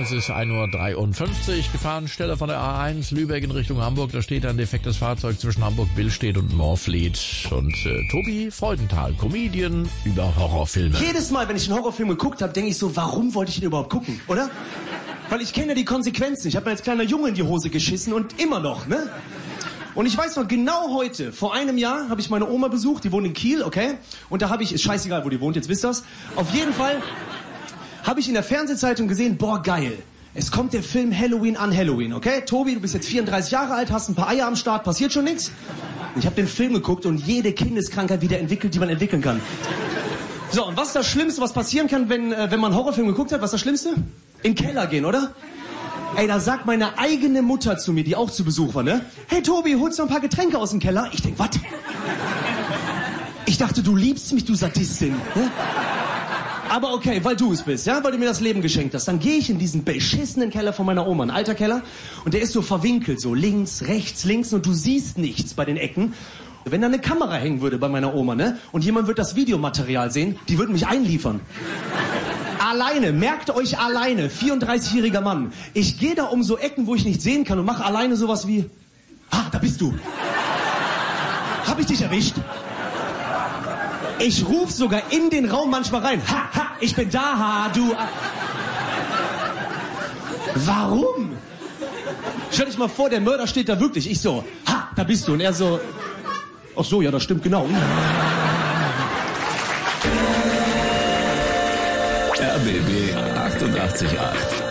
Es ist 1:53 Uhr. Gefahrenstelle von der A1 Lübeck in Richtung Hamburg. Da steht ein defektes Fahrzeug zwischen Hamburg-Billstedt und Moorfleet. Und Tobi Freudenthal, Comedian über Horrorfilme. Jedes Mal, wenn ich einen Horrorfilm geguckt habe, denke ich so, warum wollte ich ihn überhaupt gucken, oder? Weil ich kenne ja die Konsequenzen. Ich habe mir als kleiner Junge in die Hose geschissen und immer noch, ne? Und ich weiß noch, genau heute, vor einem Jahr, habe ich meine Oma besucht, die wohnt in Kiel, okay? Und da habe ich, ist scheißegal, wo die wohnt, jetzt wisst ihr's. Auf jeden Fall habe ich in der Fernsehzeitung gesehen, boah, geil. Es kommt der Film Halloween an Halloween, okay? Tobi, du bist jetzt 34 Jahre alt, hast ein paar Eier am Start, passiert schon nichts? Ich habe den Film geguckt und jede Kindeskrankheit wieder entwickelt, die man entwickeln kann. So, und was ist das Schlimmste, was passieren kann, wenn man einen Horrorfilm geguckt hat? Was ist das Schlimmste? In den Keller gehen, oder? Ey, da sagt meine eigene Mutter zu mir, die auch zu Besuch war, ne? Hey Tobi, holst du noch ein paar Getränke aus dem Keller? Ich denk, was? Ich dachte, du liebst mich, du Sadistin. Ne? Aber okay, weil du es bist, ja? Weil du mir das Leben geschenkt hast. Dann gehe ich in diesen beschissenen Keller von meiner Oma, ein alter Keller. Und der ist so verwinkelt, so links, links und du siehst nichts bei den Ecken. Wenn da eine Kamera hängen würde bei meiner Oma, ne? Und jemand wird das Videomaterial sehen, die würden mich einliefern. Alleine, merkt euch alleine, 34-jähriger Mann. Ich gehe da um so Ecken, wo ich nicht sehen kann und mache alleine sowas wie... Ah, da bist du. Hab ich dich erwischt? Ich ruf sogar in den Raum manchmal rein. Ha, ha, ich bin da, ha, du... Warum? Stell dich mal vor, der Mörder steht da wirklich. Ich so, ha, da bist du. Und er so... Ach so, ja, das stimmt genau. RBB 88.8